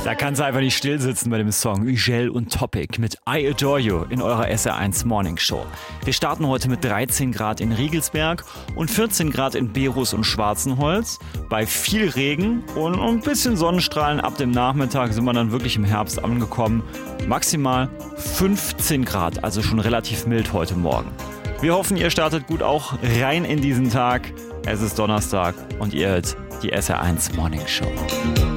Da kann sie einfach nicht still sitzen bei dem Song Ugel und Topic mit I Adore You in eurer SR1 Morning Show. Wir starten heute mit 13 Grad in Riegelsberg und 14 Grad in Berus und Schwarzenholz. Bei viel Regen und ein bisschen Sonnenstrahlen ab dem Nachmittag sind wir dann wirklich im Herbst angekommen. Maximal 15 Grad, also schon relativ mild heute Morgen. Wir hoffen, ihr startet gut auch rein in diesen Tag. Es ist Donnerstag und ihr hört die SR1 Morning Show.